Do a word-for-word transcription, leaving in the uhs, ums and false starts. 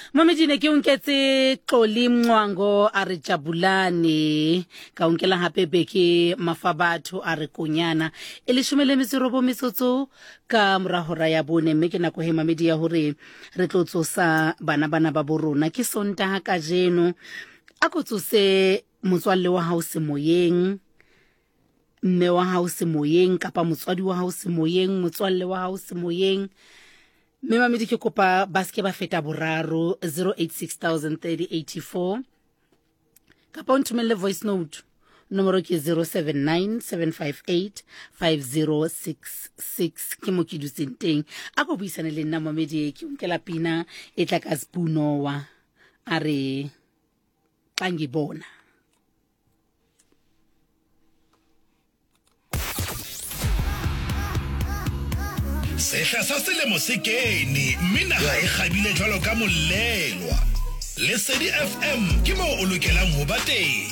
Mamedine ke unketse Xoli Mncwango a re Jabulane ka unkela hape beke mafabatho a re Konyana e le shumele metsorobo metsotso ka morahora ya bone mme ke nako he mamedi ya hore re tlotsosa bana bana ba borona ke Sontaha ka jeno a go tsose motswalle wa hao semoyeng mme wa hao semoyeng kapa motswadi wa hao semoyeng motswalle wa hao semoyeng mme mamedi ke kopa baske ba feta boraro zero eight six thousand thirty eighty-four kapa o nthumelle voice note nomoro ke zero seven nine seven five eight five zero six six ke mo ke dutseng teng a go buisana le nna mamedi ke unkela pina e tla ka Spunowa a re xa ngibona Sehla sa selemo se kene mme naha e kgabile jwalo ka mollelwa. Lesedi F M ke moo o lokelang ho ba teng.